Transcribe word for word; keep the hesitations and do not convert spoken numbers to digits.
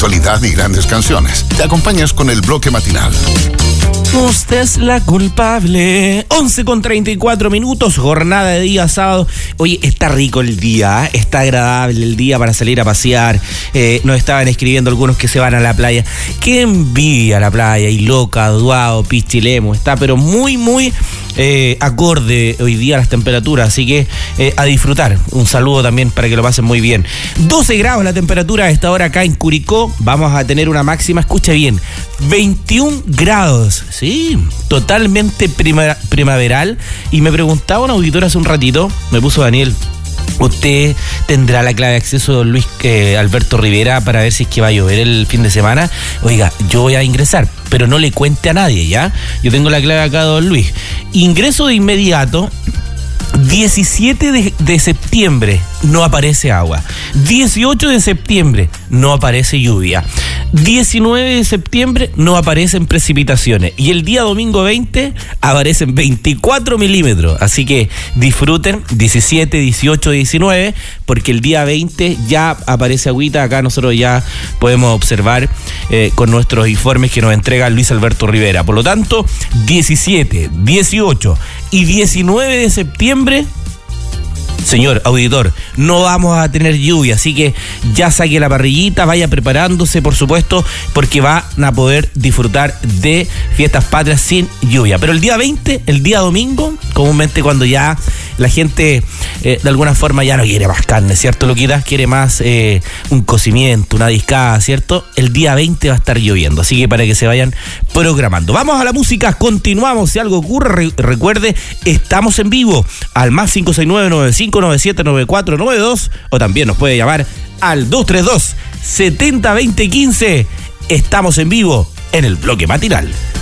actualidad y grandes canciones. Te acompañas con el bloque matinal. Usted es la culpable. once con treinta y cuatro minutos, jornada de día sábado. Oye, está rico el día, ¿eh? Está agradable el día para salir a pasear. Eh, nos estaban escribiendo algunos que se van a la playa. Qué envidia la playa, y Loca, Duao, Pichilemu. Está pero muy, muy eh, acorde hoy día las temperaturas. Así que eh, a disfrutar. Un saludo también para que lo pasen muy bien. doce grados la temperatura a esta hora acá en Curicó. Vamos a tener una máxima, escucha bien, veintiún grados. Sí, totalmente prima, primaveral. Y me preguntaba un auditor hace un ratito, me puso Daniel, ¿usted tendrá la clave de acceso de don Luis eh, Alberto Rivera para ver si es que va a llover el fin de semana? Oiga, yo voy a ingresar, pero no le cuente a nadie, ¿ya? Yo tengo la clave acá de don Luis. Ingreso de inmediato. diecisiete de septiembre no aparece agua. dieciocho de septiembre no aparece lluvia. diecinueve de septiembre no aparecen precipitaciones. Y el día domingo veinte aparecen veinticuatro milímetros. Así que disfruten diecisiete, dieciocho, diecinueve, porque el día veinte ya aparece agüita. Acá nosotros ya podemos observar eh, con nuestros informes que nos entrega Luis Alberto Rivera. Por lo tanto, diecisiete, dieciocho y diecinueve de septiembre, señor auditor, no vamos a tener lluvia, así que ya saque la parrillita, vaya preparándose, por supuesto, porque van a poder disfrutar de fiestas patrias sin lluvia. Pero el día veinte, el día domingo, comúnmente cuando ya la gente eh, de alguna forma ya no quiere más carne, ¿cierto, Loquita? Quiere más eh, un cocimiento, una discada, ¿cierto? El día veinte va a estar lloviendo, así que para que se vayan programando. Vamos a la música, continuamos. Si algo ocurre, re- recuerde, estamos en vivo al más cinco seis nueve, nueve cinco nueve siete, nueve cuatro nueve dos, o también nos puede llamar al dos tres dos, setenta veinte quince. Estamos en vivo en el bloque matinal.